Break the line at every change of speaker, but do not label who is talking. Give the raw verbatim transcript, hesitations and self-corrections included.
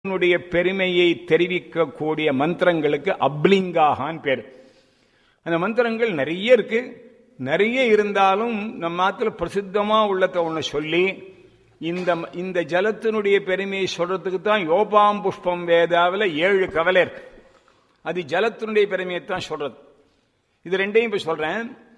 ஜலத்தினுடைய பெருமையை தெரிவிக்கக்கூடிய மந்திரங்களுக்கு அப்லிங்காகான்னு பேர். அந்த மந்திரங்கள் நிறைய இருக்கு. நிறைய இருந்தாலும் நம்ம நாட்டில் பிரசித்தமா உள்ளத ஒண்ணு சொல்லி இந்த இந்த ஜலத்தினுடைய பெருமையை சொல்றதுக்கு தான் யோபாம் புஷ்பம் வேதாவில் ஏழு கவலை இருக்கு. அது ஜலத்தினுடைய பெருமையை தான் சொல்றது. இது ரெண்டையும் இப்ப சொல்றேன்.